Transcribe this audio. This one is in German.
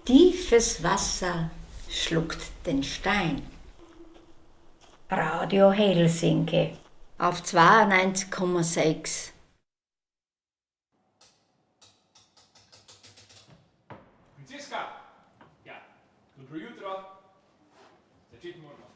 Tiefes Wasser schluckt den Stein. Radio Helsinki auf 92,6. Franziska! Ja, doe Brujutra. Dat zit morgen.